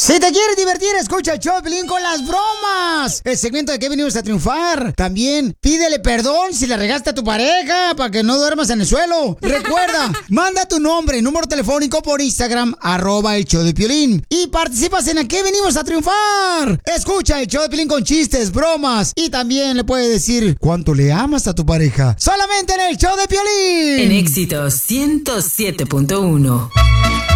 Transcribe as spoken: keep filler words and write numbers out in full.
Si te quieres divertir, escucha el show de Piolín con las bromas. El segmento de que venimos a triunfar. También pídele perdón si le regaste a tu pareja para que no duermas en el suelo. Recuerda, manda tu nombre y número telefónico por Instagram, arroba el show de Piolín. Y participas en el que venimos a triunfar. Escucha el show de Piolín con chistes, bromas. Y también le puedes decir cuánto le amas a tu pareja. Solamente en el show de Piolín. En Éxitos ciento siete punto uno.